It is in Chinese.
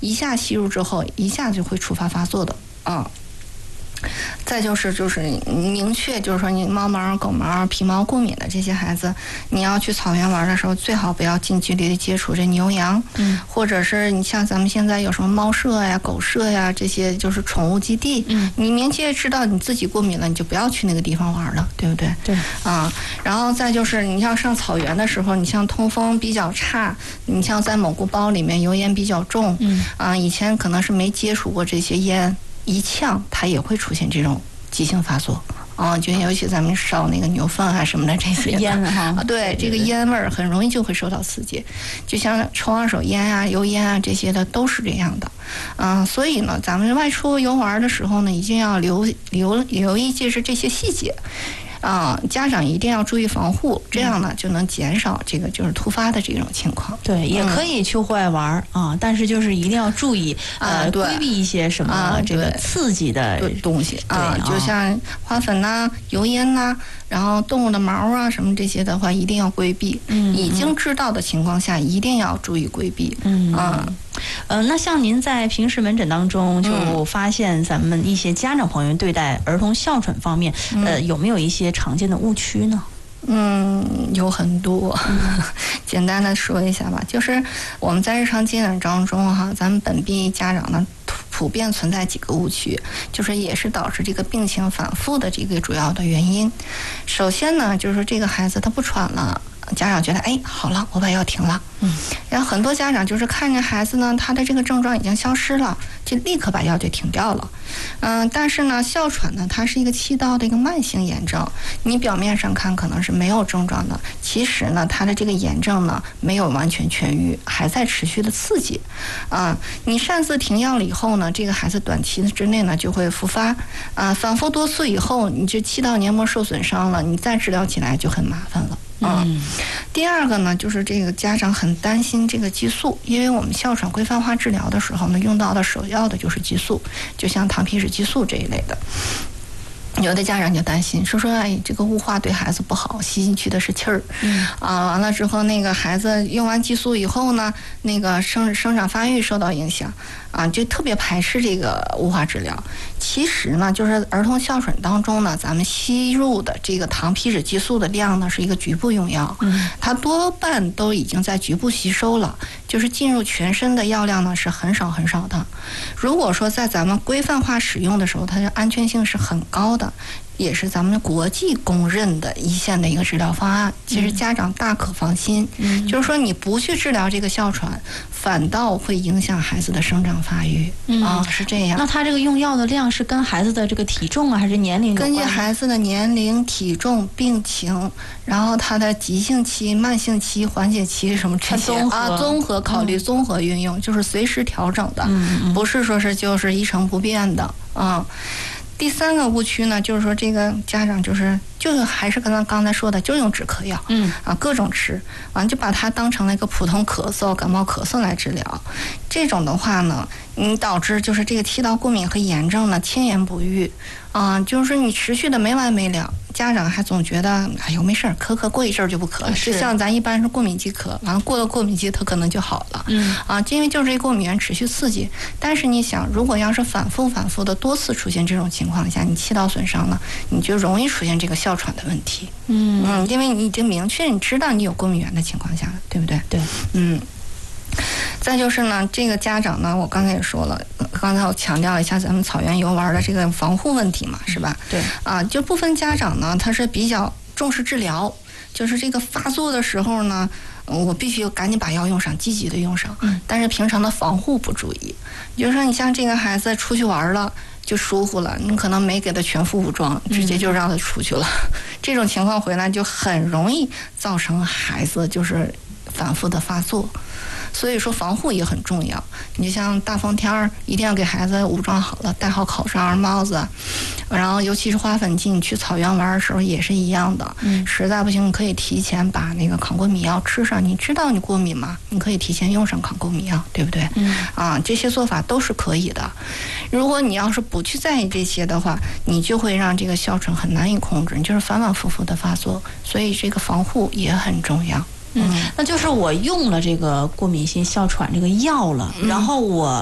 一下吸入之后，一下就会触发发作的啊。再就是明确，就是说你猫毛、狗毛、皮毛过敏的这些孩子，你要去草原玩的时候，最好不要近距离的接触这牛羊，或者是你像咱们现在有什么猫舍呀、狗舍呀这些，就是宠物基地，你明确知道你自己过敏了，你就不要去那个地方玩了，对不对？ 对啊，然后再就是你要上草原的时候，你像通风比较差，你像在蒙古包里面油烟比较重，以前可能是没接触过这些烟。一呛，它也会出现这种急性发作就尤其咱们烧那个牛粪啊什么的这些烟对，这个烟味儿很容易就会受到刺激，就像抽二手烟啊、油烟啊这些的都是这样的，所以呢，咱们外出游玩的时候呢，一定要留意就是这些细节。家长一定要注意防护，这样呢就能减少这个就是突发的这种情况。 对，也可以去户外玩但是就是一定要注意规避一些什么这个刺激的东西就像花粉呐、油烟呐，然后动物的毛啊什么这些的话，一定要规避。已经知道的情况下，一定要注意规避。 那像您在平时门诊当中就发现咱们一些家长朋友对待儿童哮喘方面，有没有一些常见的误区呢？ 有很多，简单的说一下吧，就是我们在日常接诊当中咱们本地家长呢普遍存在几个误区，就是也是导致这个病情反复的这个主要的原因。首先呢，就是这个孩子他不喘了，家长觉得好了，我把药停了。然后很多家长就是看着孩子呢，他的这个症状已经消失了，就立刻把药就停掉了。但是呢，哮喘呢，它是一个气道的一个慢性炎症，你表面上看可能是没有症状的，其实呢，它的这个炎症呢没有完全痊愈，还在持续的刺激。你擅自停药了以后呢，这个孩子短期之内呢就会复发。反复多次以后，你这气道黏膜受损伤了，你再治疗起来就很麻烦了。第二个呢，就是这个家长很担心这个激素，因为我们哮喘规范化治疗的时候呢，用到的首要的就是激素，就像糖皮质激素这一类的。有的家长就担心说这个雾化对孩子不好，吸进去的是气儿，完了之后那个孩子用完激素以后呢，那个生长发育受到影响就特别排斥这个雾化治疗。其实呢，就是儿童哮喘当中呢，咱们吸入的这个糖皮质激素的量呢是一个局部用药，它多半都已经在局部吸收了，就是进入全身的药量呢是很少很少的。如果说在咱们规范化使用的时候，它的安全性是很高的，也是咱们国际公认的一线的一个治疗方案，其实家长大可放心。就是说你不去治疗这个哮喘，反倒会影响孩子的生长发育是这样。 那他这个用药的量是跟孩子的这个体重还是年龄有关？ 根据孩子的年龄、体重、病情，然后他的急性期、慢性期、缓解期什么这些综合考虑、综合运用，就是随时调整的，不是说是就是一成不变的第三个误区呢，就是说这个家长就是还是跟咱刚才说的，就用止咳药，各种吃，完就把它当成了一个普通咳嗽、感冒咳嗽来治疗。这种的话呢，你导致就是这个气道过敏和炎症呢迁延不愈，就是你持续的没完没了，家长还总觉得没事儿，咳过一阵儿就不咳了，就像咱一般是过敏期咳，完了过了过敏期它可能就好了，因为就是这过敏源持续刺激。但是你想，如果要是反复的多次出现这种情况下，你气道损伤了，你就容易出现这个哮喘的问题。因为你已经明确你知道你有过敏源的情况下了，对不对？ 对， 再就是呢，这个家长呢，我刚才也说了，刚才我强调一下咱们草原游玩的这个防护问题嘛，是吧？ 对， 就部分家长呢，他是比较重视治疗，就是这个发作的时候呢，我必须赶紧把药用上，积极的用上，但是平常的防护不注意。比如说你像这个孩子出去玩了，就疏忽了，你可能没给他全副武装，直接就让他出去了，这种情况回来就很容易造成孩子就是反复的发作。所以说防护也很重要，你就像大风天儿，一定要给孩子武装好了，戴好口罩、帽子，然后尤其是花粉季，你去草原玩的时候也是一样的。实在不行，你可以提前把那个抗过敏药吃上。你知道你过敏吗？你可以提前用上抗过敏药，对不对？这些做法都是可以的。如果你要是不去在意这些的话，你就会让这个哮喘很难以控制，你就是反反复复的发作。所以这个防护也很重要。 那就是我用了这个过敏性哮喘这个药了，然后我